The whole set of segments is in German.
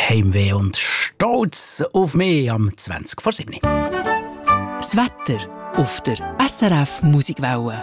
Heimweh und stolz auf mich am 20 vor 7. Das Wetter auf der SRF Musikwelle.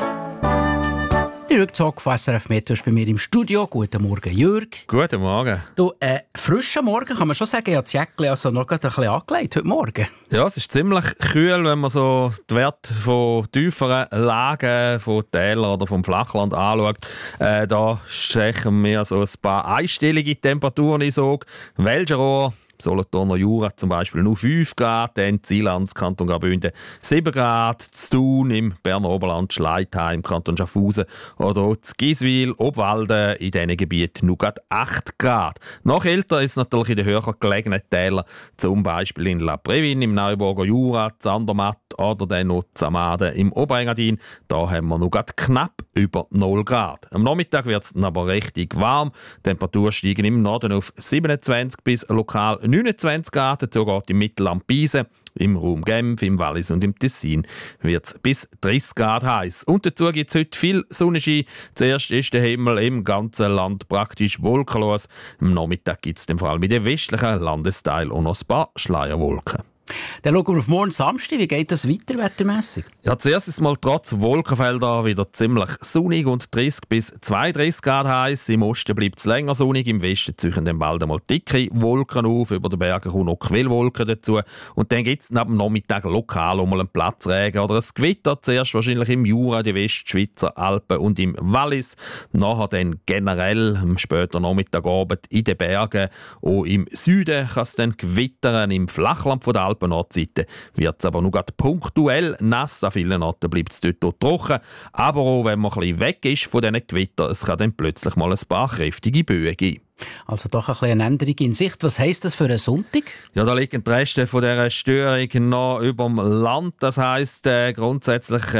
Der Rückzug von SRF Metro ist bei mir im Studio. Guten Morgen, Jürg. Guten Morgen. Du, frischen Morgen kann man schon sagen, ich habe das Jäckchen also noch ein bisschen angelegt heute Morgen. Ja, es ist ziemlich kühl, wenn man so die Werte von tieferen Lagen, von Tälern oder vom Flachland anschaut. Da stechen wir so ein paar einstellige Temperaturen in Sog. Welscherohr, Solothurner Jura zum Beispiel nur 5 Grad, dann Zielands, Kanton Graubünden 7 Grad, Thun im Berner Oberland, Schleitheim, Kanton Schaffhausen oder auch Giswil, Obwalden in diesen Gebieten nur gerade 8 Grad. Noch älter ist es natürlich in den höher gelegenen Tälern, zum Beispiel in La Prévine im Neuburger Jura, Zandermatt oder dann noch Zamaden im Oberengadin. Da haben wir nur gerade knapp über 0 Grad. Am Nachmittag wird es dann aber richtig warm. Die Temperaturen steigen im Norden auf 27 bis lokal 29 Grad, dazu geht im Mittelland Pisa, im Raum Genf, im Wallis und im Tessin wird es bis 30 Grad heiß. Und dazu gibt es heute viel Sonnenschein. Zuerst ist der Himmel im ganzen Land praktisch wolkenlos. Am Nachmittag gibt es vor allem in den westlichen Landesteilen auch noch ein paar Schleierwolken. Dann schauen wir auf morgen Samstag. Wie geht das weiter wettermässig? Ja, zuerst ist mal trotz Wolkenfelder wieder ziemlich sonnig und 30 bis 32 Grad heiß. Im Osten bleibt es länger sonnig, im Westen ziehen dann bald einmal dicke Wolken auf. Über den Bergen kommen noch Quellwolken dazu. Und dann gibt es ab dem Nachmittag lokal mal einen Platzregen oder ein Gewitter. Zuerst wahrscheinlich im Jura, die Westschweizer Alpen und im Wallis. Nachher dann generell am späten Nachmittagabend in den Bergen. Auch im Süden kann es dann gewittern, im Flachland von der Alpen-Nordseite wird es aber nur gerade punktuell nass. An vielen Orten bleibt es dort auch trocken. Aber auch wenn man ein bisschen weg ist von diesen Gewittern, es kann dann plötzlich mal ein paar kräftige Böen geben. Also doch ein bisschen eine Änderung in Sicht. Was heisst das für einen Sonntag? Ja, da liegen die Reste von dieser Störung noch über dem Land. Das heisst grundsätzlich